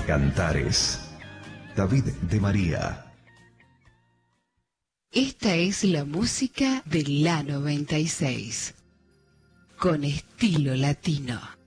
Cantares. David de María. Esta es la música de la 96, con estilo latino.